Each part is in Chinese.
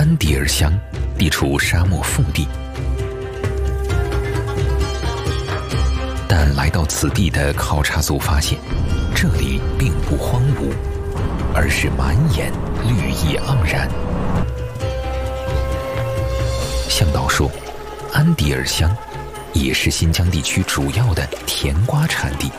安迪尔乡地处沙漠腹地，但来到此地的考察组发现，这里并不荒芜，而是满眼绿意盎然。向导说，安迪尔乡也是新疆地区主要的甜瓜产地。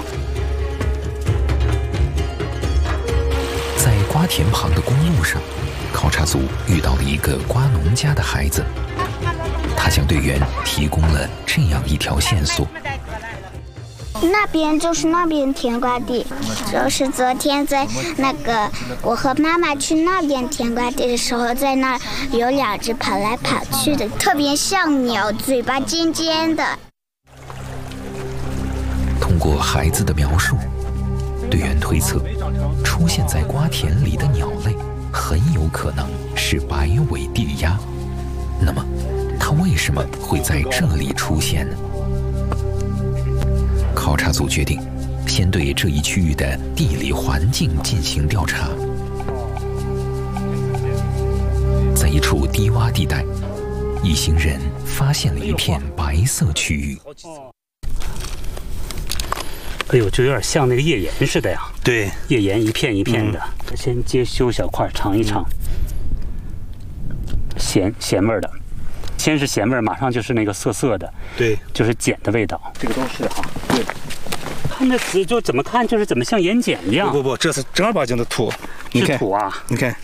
在瓜田旁的公路上，考察组遇到了一个瓜农家的孩子，他向队员提供了这样一条线索。 那边就是那边甜瓜地，就是昨天在那个我和妈妈去那边甜瓜地的时候，在那儿有2只跑来跑去的，特别像鸟，嘴巴尖尖的。 通过孩子的描述，队员推测，出现在瓜田里的鸟类很有可能是白尾地鸭。那么，它为什么会在这里出现呢？考察组决定先对这一区域的地理环境进行调查。在一处低洼地带，一行人发现了一片白色区域。 哎呦，就有点像那个页岩似的呀。 对， 页岩一片一片的。先接修小块尝一尝，咸味儿的。先是咸味儿，马上就是那个涩涩的。 对， 就是碱的味道。这个都是哈。对。看那籽就怎么看就是怎么像盐碱一样。 不，这是正儿八经的土。 是土啊！ 你看。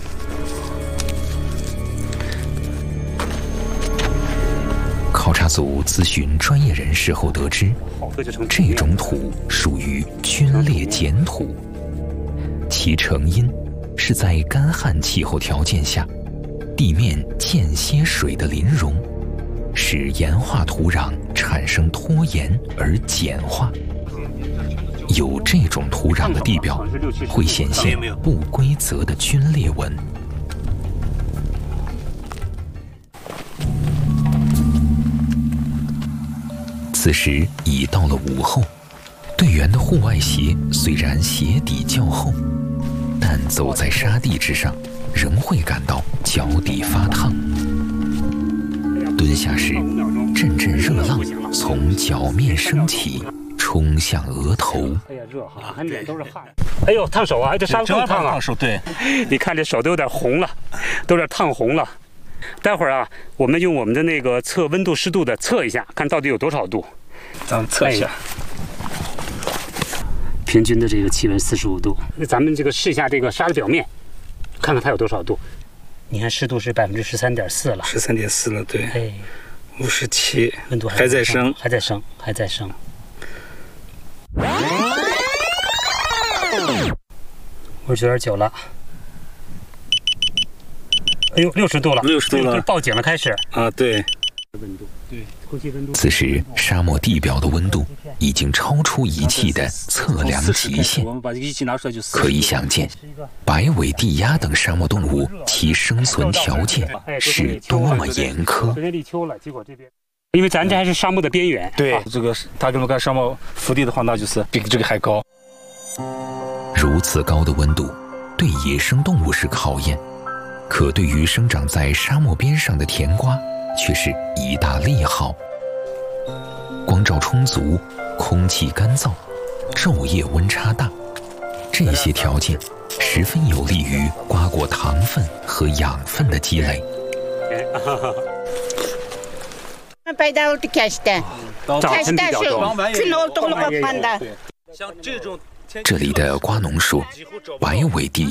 考察组咨询专业人士后得知，这种土属于皲裂碱土，其成因是在干旱气候条件下，地面间歇水的淋溶，使盐化土壤产生脱盐而碱化。有这种土壤的地表会显现不规则的皲裂纹。此时已到了午后，队员的户外鞋虽然鞋底较厚，但走在沙地之上，仍会感到脚底发烫。蹲下时，阵阵热浪从脚面升起，冲向额头。 哎呀，热哈，满脸都是汗。哎呦，烫手啊！这沙更烫啊！ 烫手，对。 你看这手都有点红了，都有点烫红了。待会儿啊，我们用我们的那个测温度湿度的测一下，看到底有多少度。 咱们测一下。 平均的这个气温45度。那咱们这个试一下这个沙的表面，看看它有多少度。你看湿度是13.4%了。 13.4了，对。 哎 ，57， 温度还在升， 还在升，还在升。59.9了。哎呦，60度了，60度了，报警了，开始啊，对。 温度，对，空气温度。 此时，沙漠地表的温度已经超出仪器的测量极限。 我们把这个仪器拿出来就可以想见，白尾地鸭等沙漠动物其生存条件是多么严苛。 昨天立秋了，结果这边，因为咱这还是沙漠的边缘。 对，这个他这么干沙漠腹地的话，那就是比这个还高。 如此高的温度，对野生动物是考验。可对于生长在沙漠边上的甜瓜，却是一大利好。光照充足，空气干燥，昼夜温差大，这些条件十分有利于瓜果糖分和养分的积累。这里的瓜农说，白尾地